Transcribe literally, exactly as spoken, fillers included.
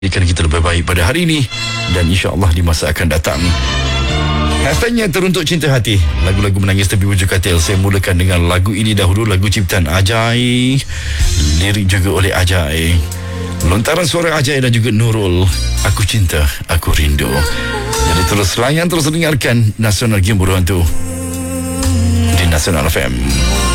Jika kita lebih baik pada hari ini dan insya-Allah di masa akan datang. Hashtagnya teruntuk cinta hati. Lagu-lagu menangis tepi wujud katil. Saya mulakan dengan lagu ini dahulu, lagu ciptaan Ajai, lirik juga oleh Ajai, lontaran suara Ajai dan juga Nurul. Aku cinta, aku rindu. Jadi terus layan, terus dengarkan Nasional Game Buruan tu di Nasional F M.